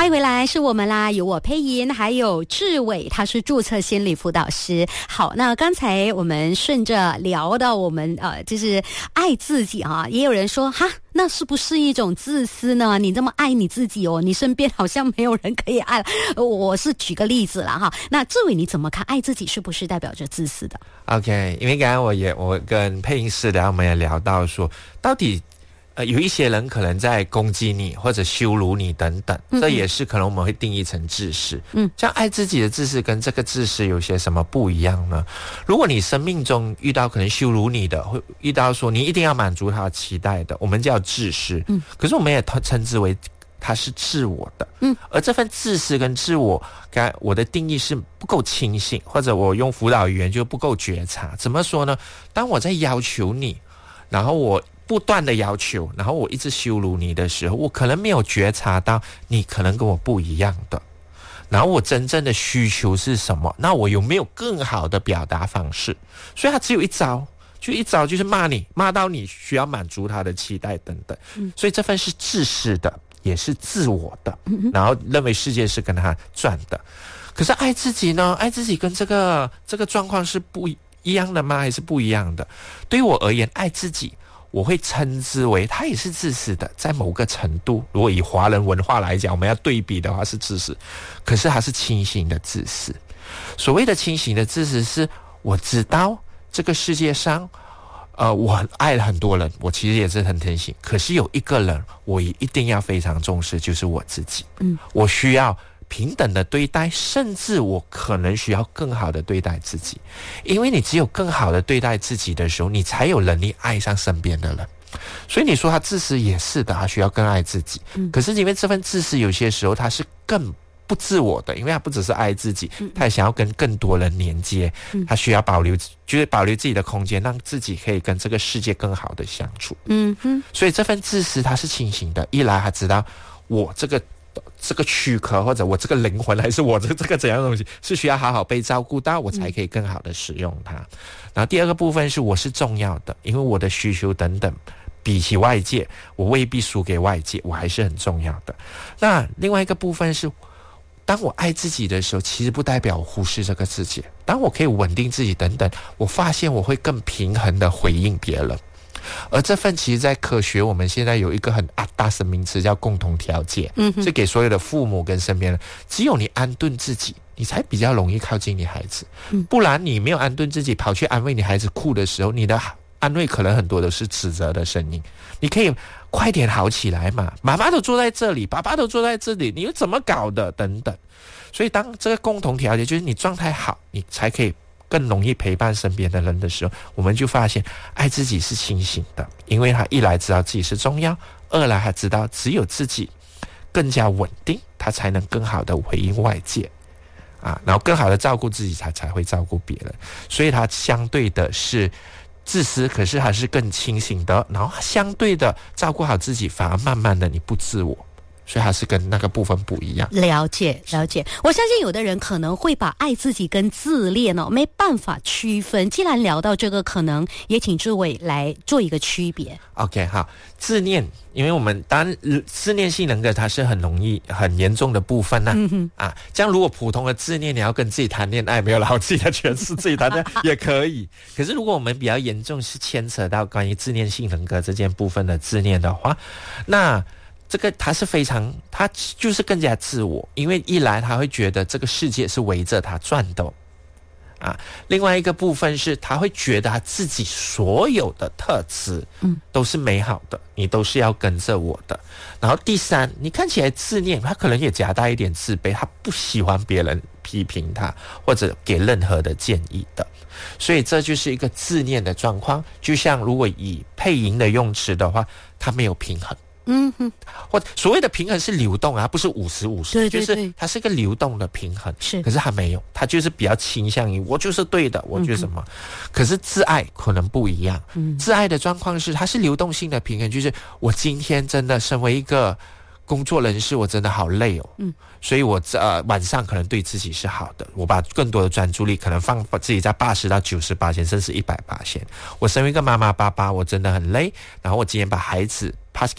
欢迎回来，是我们啦，有我佩莹，还有志伟，他是注册心理辅导师。好，那刚才我们顺着聊到我们就是爱自己啊，也有人说哈，那是不是一种自私呢？你这么爱你自己哦，你身边好像没有人可以爱了。我是举个例子啦哈。那志伟你怎么看？爱自己是不是代表着自私的 ？OK， 因为刚刚我跟佩莹师聊，我们也聊到说，到底有一些人可能在攻击你或者羞辱你等等，这也是可能我们会定义成自私。像爱自己的自私跟这个自私有些什么不一样呢？如果你生命中遇到可能羞辱你的，会遇到说你一定要满足他的期待的，我们叫自私。可是我们也称之为它是自我的。而这份自私跟自我，我的定义是不够清醒，或者我用辅导语言就不够觉察。怎么说呢？当我在要求你，然后我不断的要求，然后我一直羞辱你的时候，我可能没有觉察到你可能跟我不一样的，然后我真正的需求是什么，那我有没有更好的表达方式？所以它只有一招，就是骂你，骂到你需要满足他的期待等等。所以这份是自私的，也是自我的，然后认为世界是跟他转的。可是爱自己呢？爱自己跟这个状况是不一样的吗？还是不一样的？对于我而言，爱自己我会称之为它也是自私的，在某个程度，如果以华人文化来讲，我们要对比的话是自私，可是它是清醒的自私。所谓的清醒的自私是，我知道这个世界上我很爱了很多人，我其实也是很天性，可是有一个人我也一定要非常重视，就是我自己。我需要平等的对待，甚至我可能需要更好的对待自己，因为你只有更好的对待自己的时候，你才有能力爱上身边的人。所以你说他自私也是的，他需要更爱自己。可是因为这份自私有些时候他是更不自我的，因为他不只是爱自己，他也想要跟更多人连接，他需要保留自己的空间，让自己可以跟这个世界更好的相处。所以这份自私他是清醒的，一来他知道我这个躯壳，或者我这个灵魂，还是我这个怎样的东西是需要好好被照顾到，我才可以更好的使用它。然后第二个部分是我是重要的，因为我的需求等等比起外界，我未必输给外界，我还是很重要的。那另外一个部分是，当我爱自己的时候，其实不代表我忽视这个自己。当我可以稳定自己等等，我发现我会更平衡的回应别人。而这份其实在科学我们现在有一个很大的名词叫共同调节，是给所有的父母跟身边人，只有你安顿自己，你才比较容易靠近你孩子。不然你没有安顿自己，跑去安慰你孩子哭的时候，你的安慰可能很多都是指责的声音。你可以快点好起来嘛，妈妈都坐在这里，爸爸都坐在这里，你又怎么搞的等等。所以当这个共同调节，就是你状态好，你才可以更容易陪伴身边的人的时候，我们就发现爱自己是清醒的，因为他一来知道自己是重要，二来他知道只有自己更加稳定，他才能更好的回应外界然后更好的照顾自己，他才会照顾别人。所以他相对的是自私，可是还是更清醒的，然后相对的照顾好自己，反而慢慢的你不自我，所以它是跟那个部分不一样。 了解。我相信有的人可能会把爱自己跟自恋没办法区分。既然聊到这个，可能也请志伟来做一个区别。 OK， 好，自恋，因为我们当然自恋性人格它是很容易很严重的部分这样如果普通的自恋，你要跟自己谈恋爱，没有了自己的诠释，自己谈恋爱也可以。可是如果我们比较严重是牵扯到关于自恋性人格这件部分的自恋的话，那这个他就是更加自我，因为一来他会觉得这个世界是围着他转的另外一个部分是他会觉得他自己所有的特质都是美好的，你都是要跟着我的。然后第三，你看起来自恋，他可能也夹带一点自卑，他不喜欢别人批评他或者给任何的建议的。所以这就是一个自恋的状况。就像如果以配音的用词的话，他没有平衡。或者所谓的平衡是流动不是50-50， 对， 就是它是一个流动的平衡。 是， 可是它没有，它就是比较倾向于我就是对的，我觉得什么。可是自爱可能不一样。自爱的状况是它是流动性的平衡，就是我今天真的身为一个工作人士，我真的好累所以我晚上可能对自己是好的，我把更多的专注力可能放自己在80%到90%，甚至100%。我身为一个妈妈爸爸，我真的很累，然后我今天把孩子